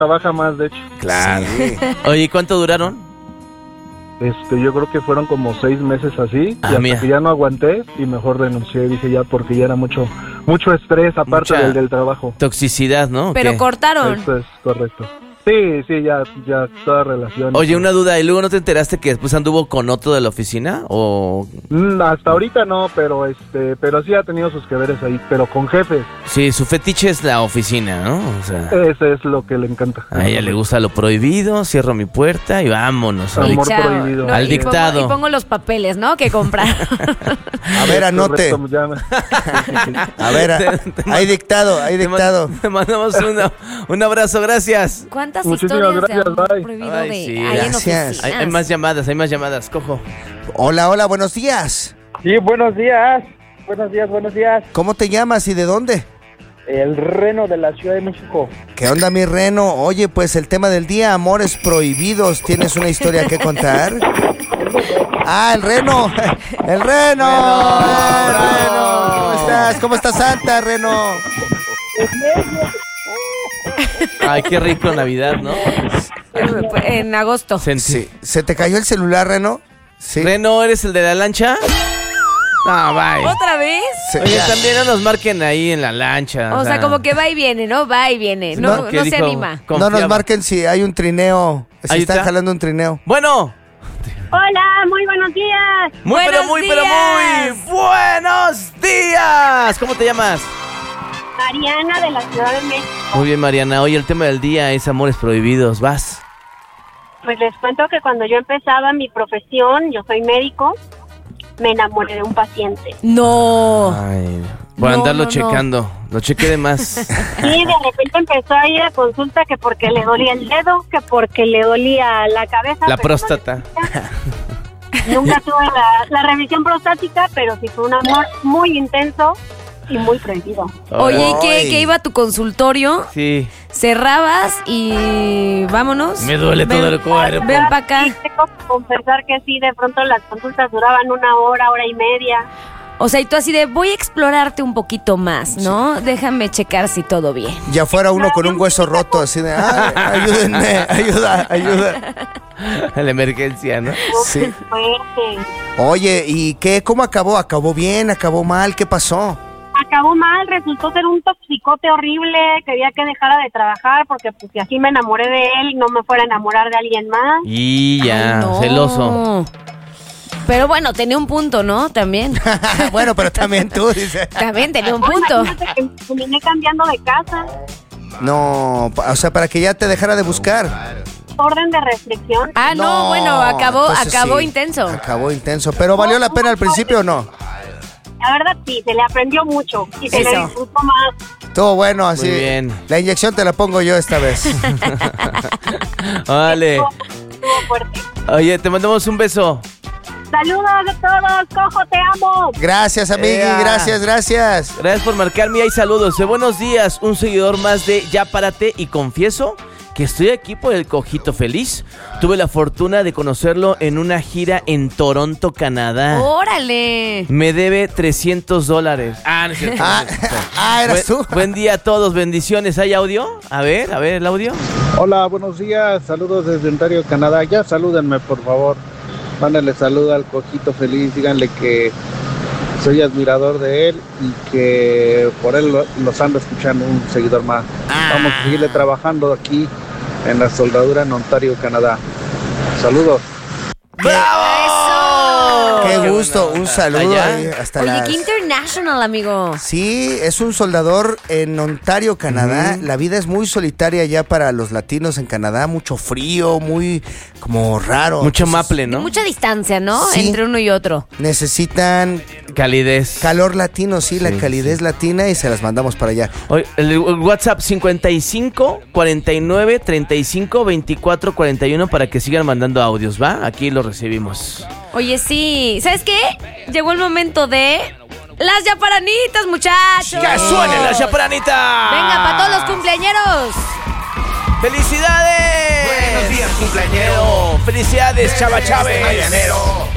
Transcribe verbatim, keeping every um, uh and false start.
trabaja más, de hecho. Claro. Sí. Oye, ¿y cuánto duraron? Este, yo creo que fueron como seis meses así, Ah, y hasta mira. que ya no aguanté y mejor renuncié, dije ya, porque ya era mucho mucho estrés aparte Mucha- del, del trabajo. Toxicidad, ¿no? Pero ¿Qué? cortaron. Eso es correcto. Sí, sí, ya, ya toda relación. Oye, una duda, ¿y luego no te enteraste que después anduvo con otro de la oficina? ¿O...? Mm, hasta ahorita no, pero este, pero sí ha tenido sus que veres ahí, pero con jefes. Sí, su fetiche es la oficina, ¿no? O sea, Ese es lo que le encanta. a ella le gusta lo prohibido, cierro mi puerta y vámonos. Amor Al, Amor Chao. prohibido. Al y dictado. Pongo, y pongo los papeles, ¿no? Que comprar. A ver, anote. Correcto, ya me- A ver, a- hay dictado, hay Te ma- dictado. Te mandamos una- un abrazo, gracias. ¿Cuántas Muchísimas historias gracias, de amor bye. prohibido Ay, de sí, hay en gracias. oficinas? Hay, hay más llamadas, hay más llamadas, cojo. Hola, hola, buenos días. Sí, buenos días. Buenos días, buenos días. ¿Cómo te llamas y de dónde? El Reno de la Ciudad de México. ¿Qué onda, mi Reno? Oye, pues el tema del día, amores prohibidos. ¿Tienes una historia que contar? Ah, el Reno. El Reno. El Reno. ¿Cómo estás? ¿Cómo está Santa, Reno? Ay, qué rico Navidad, ¿no? En agosto. Sentí. Sí. ¿Se te cayó el celular, Reno? Sí. Reno, ¿eres el de la lancha? No, bye. ¿Otra vez? Se- Oye, ya. también no nos marquen ahí en la lancha. O sea, como que va y viene, ¿no? Va y viene. No, No, no, ¿qué se dijo? anima. No nos Confiaba. marquen si hay un trineo. Si Ahí están está. jalando un trineo. Bueno. Hola, muy buenos días. Muy, Buenos pero muy, pero días. muy buenos días. ¿Cómo te llamas? Mariana de la Ciudad de México. Muy bien, Mariana. Hoy el tema del día es amores prohibidos. Vas. Pues les cuento que cuando yo empezaba mi profesión, yo soy médico, me enamoré de un paciente. No. Ay, por No, andarlo no, no. checando. Lo chequé de más. Y de repente empezó a ir a consulta que porque le dolía el dedo, que porque le dolía la cabeza. La pero próstata. Nunca tuve la, la revisión prostática, pero sí fue un amor muy intenso y muy prohibido. Oye, ¿y qué, Ay. qué iba a tu consultorio? Sí. Cerrabas y vámonos. Me duele todo el cuerpo. Ven para acá. Sí, tengo que confesar que sí, de pronto las consultas duraban una hora, hora y media. O sea, y tú así de, voy a explorarte un poquito más, ¿no? Déjame checar si todo bien. Ya fuera uno con un hueso roto, así de, "Ay, ayúdenme, ayuda, ayuda". La emergencia, ¿no? Sí. Fuerte. Oye, ¿y qué? ¿Cómo acabó? ¿Acabó bien? ¿Acabó mal? ¿Qué pasó? Acabó mal, resultó ser un toxicote horrible, quería que dejara de trabajar porque pues si así me enamoré de él, no me fuera a enamorar de alguien más. Y ya, Ay, no. celoso. Pero bueno, tenía un punto, ¿no? También. Bueno, pero también tú, dice. También tenía un Pues, punto. imagínate que terminé cambiando de casa, No, pa- o sea, para que ya te dejara de buscar. orden de restricción. Ah, no, bueno, acabó, entonces acabó sí, intenso. Acabó intenso. ¿Pero valió la pena al principio o no? La verdad sí, se le aprendió mucho y se le Eso. disfrutó más. Estuvo bueno, así. Muy bien. La inyección te la pongo yo esta vez. Vale. Estuvo, estuvo fuerte. Oye, te mandamos un beso. Saludos a todos, Cojo, te amo. Gracias, amigui, Ea. gracias, gracias. Gracias por marcarme y hay saludos. De buenos días, un seguidor más de Ya Párate y confieso que estoy aquí por el Cojito Feliz. Tuve la fortuna de conocerlo en una gira en Toronto, Canadá. ¡Órale! Me debe trescientos dólares. Ah, no es cierto. Ah, ah, eras Buen, tú. buen día a todos, bendiciones. ¿Hay audio? A ver, a ver el audio. Hola, buenos días, saludos desde Ontario, Canadá. Ya salúdenme, por favor. Mándale saludo al Cojito Feliz, díganle que soy admirador de él y que por él lo- los ando escuchando un seguidor más. Vamos a seguirle trabajando aquí en la soldadura en Ontario, Canadá. Saludos. ¡Bravo! Qué gusto, bueno. un saludo Allá. ahí hasta Oye, las... qué international, amigo. Sí, es un soldador en Ontario, Canadá. La vida es muy solitaria ya para los latinos en Canadá, mucho frío, muy como raro. Mucho Entonces, maple, ¿no? Mucha distancia, ¿no? Sí. Entre uno y otro. Necesitan Calidez. calor latino, sí, la Sí, calidez latina y se las mandamos para allá. Oye, el, el WhatsApp cincuenta y cinco, cuarenta y nueve, treinta y cinco, veinticuatro, cuarenta y uno para que sigan mandando audios, ¿va? Aquí lo recibimos. Oye, sí. ¿Sabes qué? Llegó el momento de las yaparanitas, muchachos. ¡Que suene la chaparanita! Venga, para todos los cumpleañeros. ¡Felicidades! Buenos días, cumpleañero. ¡Felicidades, Chava Chávez! Mañanero.